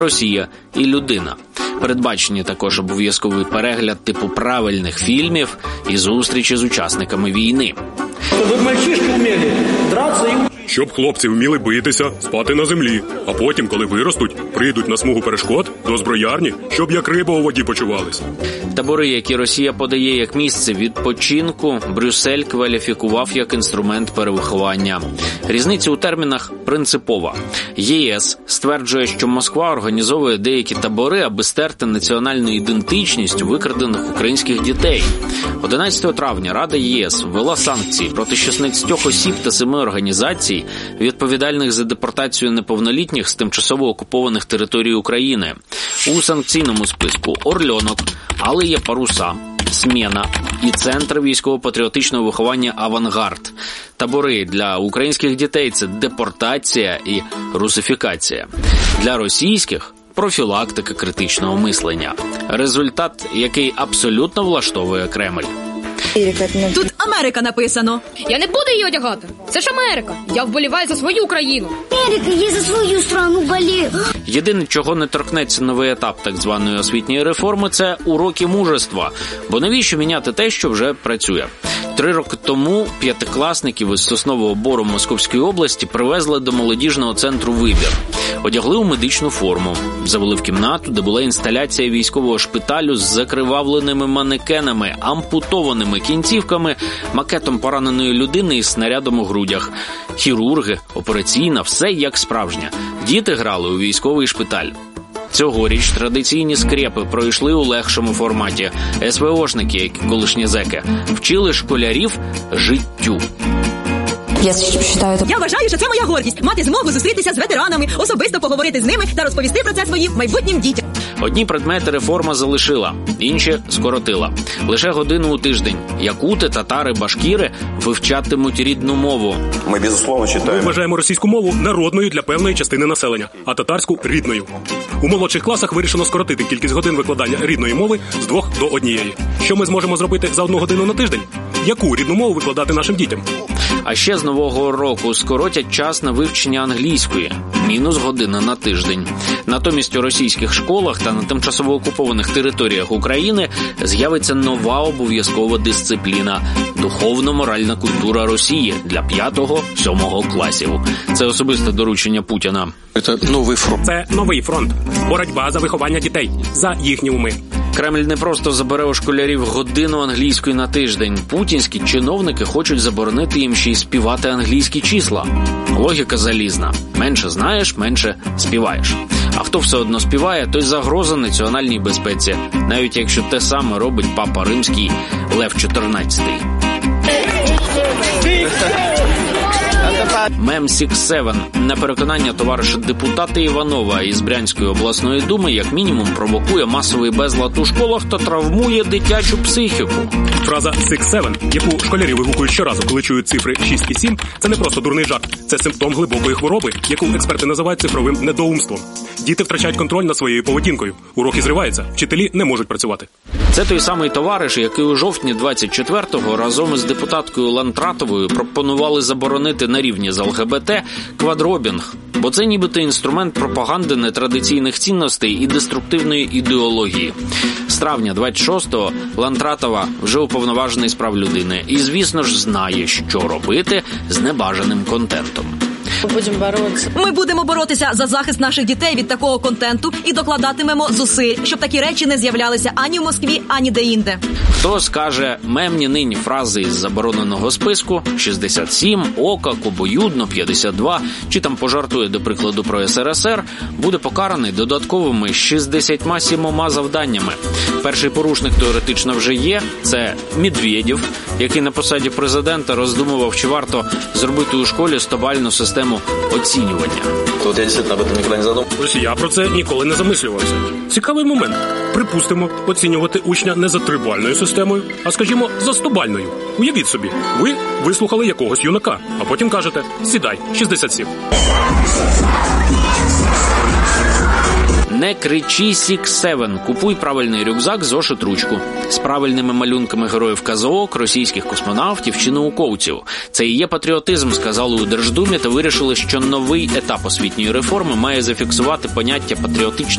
Росія і людина. Передбачені також обов'язковий перегляд типу правильних фільмів і зустрічі з учасниками війни. Щоб мальчишки вміли драться і... Щоб хлопці вміли битися, спати на землі, а потім, коли виростуть, прийдуть на смугу перешкод до зброярні, щоб як риба у воді почувались. Табори, які Росія подає як місце відпочинку, Брюссель кваліфікував як інструмент перевиховання. Різниця у термінах принципова. ЄС стверджує, що Москва організовує деякі табори, аби стерти національну ідентичність викрадених українських дітей. 11 травня Рада ЄС ввела санкції проти 16 осіб та 7 організацій, відповідальних за депортацію неповнолітніх з тимчасово окупованих територій України. У санкційному списку «Орльонок», «Алея паруса», «Смена» і Центр військово-патріотичного виховання «Авангард». Табори для українських дітей – це депортація і русифікація. Для російських – профілактика критичного мислення. Результат, який абсолютно влаштовує Кремль. Тут Америка написано. Я не буду її одягати. Це ж Америка. Я вболіваю за свою країну. Америка, я за свою страну болею. Єдине, чого не торкнеться новий етап так званої освітньої реформи, це уроки мужества. Бо навіщо міняти те, що вже працює? 3 роки тому п'ятикласників із Соснового Бору Московської області привезли до молодіжного центру «Вибір». Одягли у медичну форму, завели в кімнату, де була інсталяція військового шпиталю з закривавленими манекенами, ампутованими кінцівками, макетом пораненої людини із снарядом у грудях. Хірурги, операційна, все як справжнє. Діти грали у військовий шпиталь. Цьогоріч традиційні скрепи пройшли у легшому форматі. СВОшники, як колишні зеки, вчили школярів життю. Я вважаю, що це моя гордість – мати змогу зустрітися з ветеранами, особисто поговорити з ними та розповісти про це своїм майбутнім дітям. Одні предмети реформа залишила, інші скоротила. Лише годину у тиждень. Якути, татари, башкіри вивчатимуть рідну мову. Ми, безусловно, читаємо. Ми вважаємо російську мову народною для певної частини населення, а татарську – рідною. У молодших класах вирішено скоротити кількість годин викладання рідної мови з 2 до 1. Що ми зможемо зробити за 1 годину на тиждень? Яку рідну мову викладати нашим дітям? А ще з нового року скоротять час на вивчення англійської – мінус година на тиждень. Натомість у російських школах та на тимчасово окупованих територіях України з'явиться нова обов'язкова дисципліна – духовно-моральна культура Росії для 5-7 класів. Це особисте доручення Путіна. Це новий фронт. Боротьба за виховання дітей, за їхні уми. Кремль не просто забере у школярів годину англійської на тиждень. Путінські чиновники хочуть заборонити їм ще й співати англійські числа. Логіка залізна. Менше знаєш, менше співаєш. А хто все одно співає, той загроза національній безпеці. Навіть якщо те саме робить папа римський Лев XIV. Мем 6-7. На переконання товариша депутата Іванова із Брянської обласної думи як мінімум провокує масовий безлад у школах та травмує дитячу психіку. Фраза 6-7, яку школярі вигукують щоразу, коли чують цифри 6 і 7, це не просто дурний жарт. Це симптом глибокої хвороби, яку експерти називають цифровим недоумством. Діти втрачають контроль над своєю поведінкою. Уроки зриваються, вчителі не можуть працювати. Це той самий товариш, який у жовтні 24-го разом із депутаткою Лантратовою пропонували заборонити на рівні з ЛГБТ квадробінг. Бо це нібито інструмент пропаганди нетрадиційних цінностей і деструктивної ідеології. З травня 26-го Лантратова вже уповноважений з прав людини. І, звісно ж, знає, що робити з небажаним контентом. Ми будемо боротися за захист наших дітей від такого контенту і докладатимемо зусиль, щоб такі речі не з'являлися ані в Москві, ані де-інде. Хто скаже мемні нині фрази із забороненого списку 67, ока, кобоюдно, 52, чи там пожартує, до прикладу, про СРСР, буде покараний додатковими 67 завданнями. Перший порушник теоретично вже є – це Медведєв, який на посаді президента роздумував, чи варто зробити у школі стобальну систему оцінювання. Тут я дійсно об этом ніколи не задумав. Ось я про це ніколи не замислювався. Цікавий момент. Припустимо, оцінювати учня не за 3-бальною системою, а, скажімо, за 100-бальною. Уявіть собі, ви вислухали якогось юнака, а потім кажете «сідай, 67». Не кричи Six-7, купуй правильний рюкзак, зошит, ручку. З правильними малюнками героїв казок, російських космонавтів чи науковців. Це і є патріотизм, сказали у Держдумі, та вирішили, що новий етап освітньої реформи має зафіксувати поняття патріотичної